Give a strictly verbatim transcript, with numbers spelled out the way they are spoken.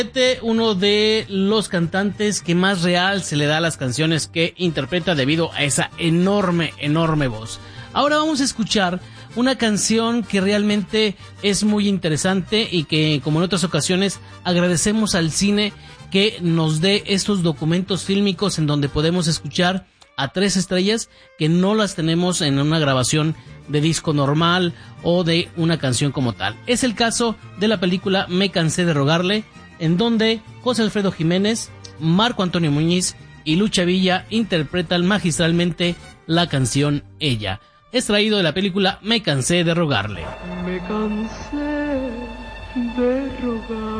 Uno de los cantantes que más real se le da a las canciones que interpreta debido a esa enorme, enorme voz. Ahora vamos a escuchar una canción que realmente es muy interesante y que, como en otras ocasiones, agradecemos al cine que nos dé estos documentos fílmicos en donde podemos escuchar a tres estrellas que no las tenemos en una grabación de disco normal o de una canción como tal. Es el caso de la película Me cansé de rogarle, en donde José Alfredo Jiménez, Marco Antonio Muñiz y Lucha Villa interpretan magistralmente la canción Ella. Es traído de la película Me cansé de rogarle. Me cansé de rogar.